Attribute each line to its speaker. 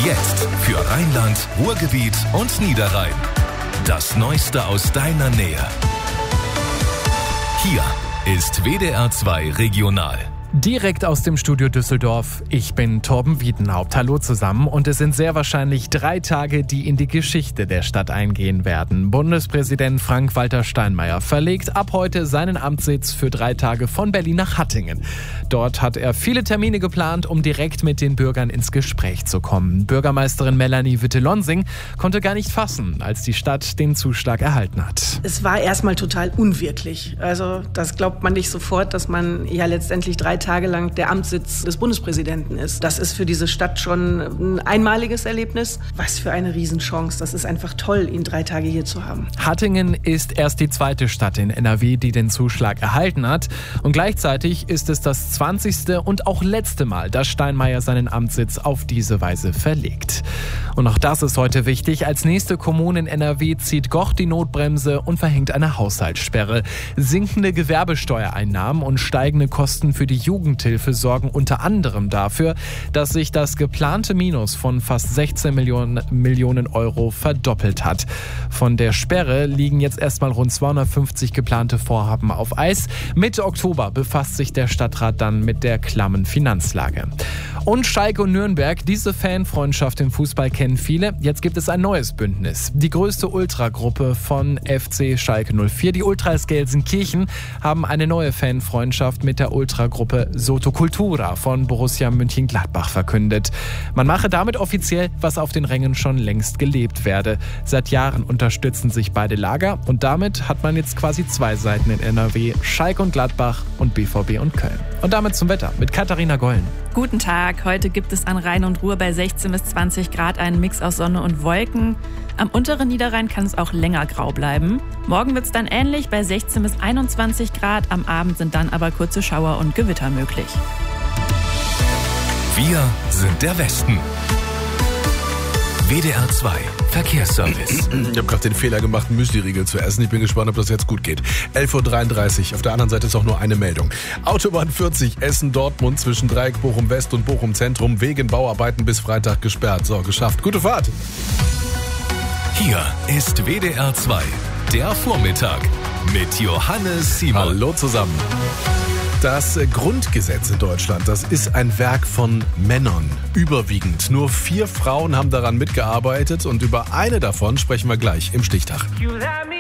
Speaker 1: Jetzt für Rheinland, Ruhrgebiet und Niederrhein. Das Neueste aus deiner Nähe. Hier ist WDR 2 Regional.
Speaker 2: Direkt aus dem Studio Düsseldorf. Ich bin Torben Wiedenhaupt. Hallo zusammen. Und es sind sehr wahrscheinlich 3 Tage, die in die Geschichte der Stadt eingehen werden. Bundespräsident Frank-Walter Steinmeier verlegt ab heute seinen Amtssitz für 3 Tage von Berlin nach Hattingen. Dort hat er viele Termine geplant, um direkt mit den Bürgern ins Gespräch zu kommen. Bürgermeisterin Melanie Witte-Lonsing konnte gar nicht fassen, als die Stadt den Zuschlag erhalten hat.
Speaker 3: Es war erstmal total unwirklich. Also das glaubt man nicht sofort, dass man ja letztendlich 3 Tage lang der Amtssitz des Bundespräsidenten ist. Das ist für diese Stadt schon ein einmaliges Erlebnis. Was für eine Riesenchance. Das ist einfach toll, ihn 3 Tage hier zu haben.
Speaker 2: Hattingen ist erst die 2. Stadt in NRW, die den Zuschlag erhalten hat. Und gleichzeitig ist es das 20. und auch letzte Mal, dass Steinmeier seinen Amtssitz auf diese Weise verlegt. Und auch das ist heute wichtig. Als nächste Kommune in NRW zieht Goch die Notbremse und verhängt eine Haushaltssperre. Sinkende Gewerbesteuereinnahmen und steigende Kosten für die Jugendhilfe sorgen unter anderem dafür, dass sich das geplante Minus von fast 16 Millionen Euro verdoppelt hat. Von der Sperre liegen jetzt erstmal rund 250 geplante Vorhaben auf Eis. Mitte Oktober befasst sich der Stadtrat dann mit der klammen Finanzlage. Und Schalke und Nürnberg, diese Fanfreundschaft im Fußball kennen viele. Jetzt gibt es ein neues Bündnis. Die größte Ultragruppe von FC Schalke 04, die Ultras Gelsenkirchen, haben eine neue Fanfreundschaft mit der Ultragruppe Soto Cultura von Borussia Mönchengladbach verkündet. Man mache damit offiziell, was auf den Rängen schon längst gelebt werde. Seit Jahren unterstützen sich beide Lager und damit hat man jetzt quasi 2 Seiten in NRW, Schalke und Gladbach und BVB und Köln. Und damit zum Wetter mit Katharina Gollen.
Speaker 4: Guten Tag, heute gibt es an Rhein und Ruhr bei 16 bis 20 Grad einen Mix aus Sonne und Wolken. Am unteren Niederrhein kann es auch länger grau bleiben. Morgen wird es dann ähnlich bei 16 bis 21 Grad. Am Abend sind dann aber kurze Schauer und Gewitter möglich.
Speaker 1: Wir sind der Westen. WDR 2 Verkehrsservice.
Speaker 5: Ich habe gerade den Fehler gemacht, Müsli-Riegel zu essen. Ich bin gespannt, ob das jetzt gut geht. 11.33 Uhr. Auf der anderen Seite ist auch nur eine Meldung. Autobahn 40 Essen-Dortmund zwischen Dreieck Bochum-West und Bochum-Zentrum wegen Bauarbeiten bis Freitag gesperrt. So, geschafft. Gute Fahrt.
Speaker 1: Hier ist WDR 2, der Vormittag mit Johannes Simon.
Speaker 5: Hallo zusammen. Das Grundgesetz in Deutschland, das ist ein Werk von Männern, überwiegend. Nur 4 Frauen haben daran mitgearbeitet und über eine davon sprechen wir gleich im Stichtag.
Speaker 6: You let me